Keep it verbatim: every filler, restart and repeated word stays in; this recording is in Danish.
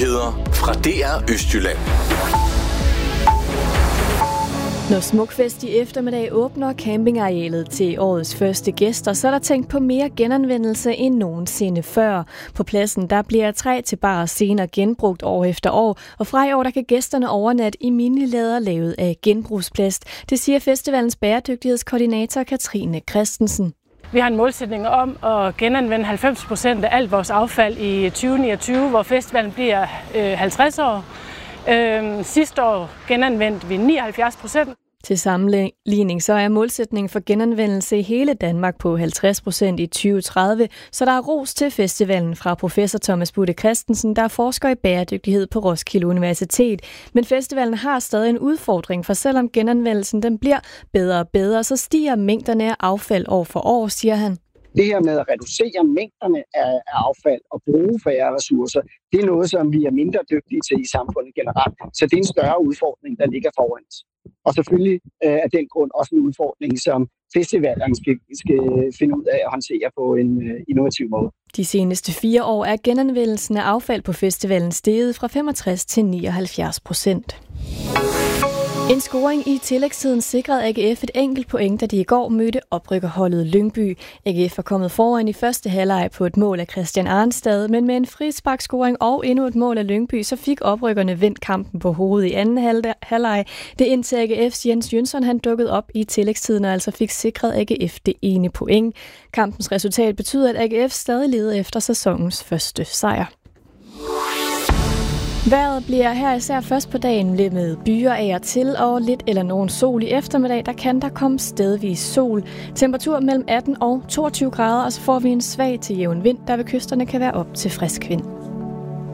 Nyheder fra D R Østjylland. Når Smukfest i eftermiddag åbner campingarealet til årets første gæster, så er der tænkt på mere genanvendelse end nogensinde før. På pladsen der bliver træ til bar senere genbrugt år efter år, og fra i år der kan gæsterne overnatte i minilader lavet af genbrugsplast. Det siger festivalens bæredygtighedskoordinator Katrine Christensen. Vi har en målsætning om at genanvende halvfems procent af alt vores affald i tyve niogtyve, hvor festivalen bliver øh, halvtreds år. Øh, sidste år genanvendte vi nioghalvfjerds procent. Til sammenligning så er målsætningen for genanvendelse i hele Danmark på halvtreds procent i tyve tredive, så der er ros til festivalen fra professor Thomas Budde Christensen, der er forsker i bæredygtighed på Roskilde Universitet. Men festivalen har stadig en udfordring, for selvom genanvendelsen den bliver bedre og bedre, så stiger mængderne af affald år for år, siger han. Det her med at reducere mængderne af affald og bruge færre ressourcer, det er noget, som vi er mindre dygtige til i samfundet generelt. Så det er en større udfordring, der ligger foran os. Og selvfølgelig øh, er den grund også en udfordring, som festivalerne skal, skal finde ud af at håndtere på en øh, innovativ måde. De seneste fire år er genanvendelsen af affald på festivalen steget fra femogtres til nioghalvfjerds procent. En scoring i tillægstiden sikrede A G F et enkelt point, da de i går mødte oprykkerholdet Lyngby. A G F var kommet foran i første halvleg på et mål af Christian Arnstad, men med en frisparkscoring og endnu et mål af Lyngby, så fik oprykkerne vendt kampen på hovedet i anden halvleg. Det indtil A G F's Jens Jønsson han dukkede op i tillægstiden og altså fik sikret A G F det ene point. Kampens resultat betyder, at A G F stadig leder efter sæsonens første sejr. Vejret bliver her især først på dagen lidt med byer af og til, og lidt eller nogen sol i eftermiddag, der kan der komme stedvis sol. Temperatur mellem atten og toogtyve grader, og så får vi en svag til jævn vind, der ved kysterne kan være op til frisk vind.